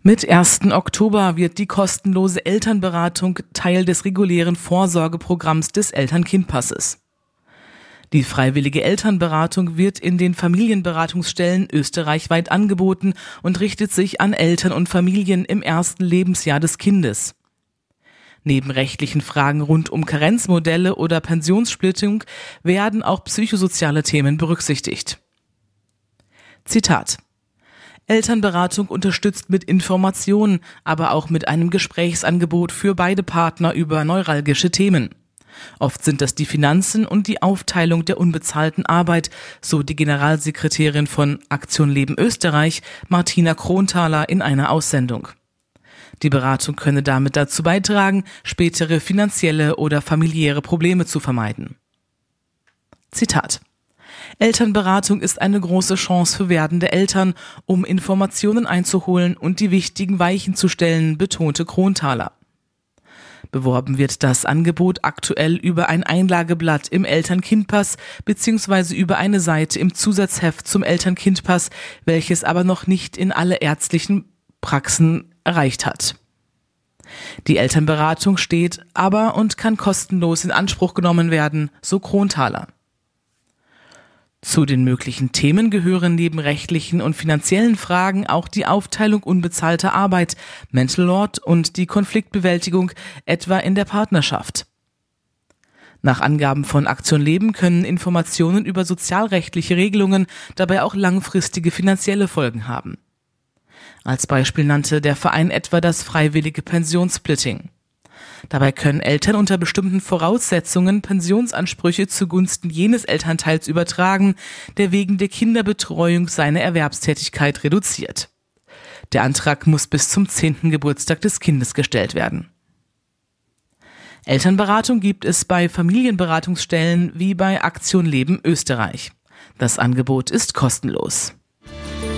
Mit 1. Oktober wird die kostenlose Elternberatung Teil des regulären Vorsorgeprogramms des Eltern-Kind-Passes. Die freiwillige Elternberatung wird in den Familienberatungsstellen österreichweit angeboten und richtet sich an Eltern und Familien im ersten Lebensjahr des Kindes. Neben rechtlichen Fragen rund um Karenzmodelle oder Pensionssplittung werden auch psychosoziale Themen berücksichtigt. Zitat: Elternberatung unterstützt mit Informationen, aber auch mit einem Gesprächsangebot für beide Partner über neuralgische Themen. Oft sind das die Finanzen und die Aufteilung der unbezahlten Arbeit, so die Generalsekretärin von Aktion Leben Österreich, Martina Kronthaler, in einer Aussendung. Die Beratung könne damit dazu beitragen, spätere finanzielle oder familiäre Probleme zu vermeiden. Zitat: Elternberatung ist eine große Chance für werdende Eltern, um Informationen einzuholen und die wichtigen Weichen zu stellen, betonte Kronthaler. Beworben wird das Angebot aktuell über ein Einlageblatt im Eltern-Kind-Pass bzw. über eine Seite im Zusatzheft zum Eltern-Kind-Pass, welches aber noch nicht in alle ärztlichen Praxen erreicht hat. Die Elternberatung steht aber und kann kostenlos in Anspruch genommen werden, so Kronthaler. Zu den möglichen Themen gehören neben rechtlichen und finanziellen Fragen auch die Aufteilung unbezahlter Arbeit, Mental Load und die Konfliktbewältigung, etwa in der Partnerschaft. Nach Angaben von Aktion Leben können Informationen über sozialrechtliche Regelungen dabei auch langfristige finanzielle Folgen haben. Als Beispiel nannte der Verein etwa das freiwillige Pensionssplitting. Dabei können Eltern unter bestimmten Voraussetzungen Pensionsansprüche zugunsten jenes Elternteils übertragen, der wegen der Kinderbetreuung seine Erwerbstätigkeit reduziert. Der Antrag muss bis zum 10. Geburtstag des Kindes gestellt werden. Elternberatung gibt es bei Familienberatungsstellen wie bei Aktion Leben Österreich. Das Angebot ist kostenlos.